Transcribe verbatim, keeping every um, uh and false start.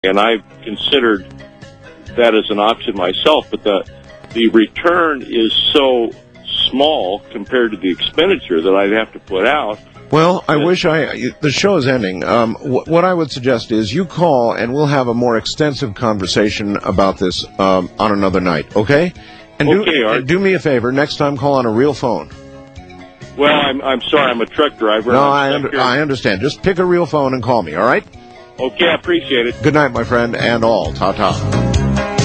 and I've considered that as an option myself, but the the return is so small compared to the expenditure that I'd have to put out. Well, I wish I... The show is ending. Um, wh- what I would suggest is you call, and we'll have a more extensive conversation about this um, on another night, okay? And do, okay, Art. and do me a favor. Next time, call on a real phone. Well, I'm I'm sorry. I'm a truck driver. No, I, under, I understand. Just pick a real phone and call me, all right? Okay, I appreciate it. Good night, my friend, and all. Ta-ta.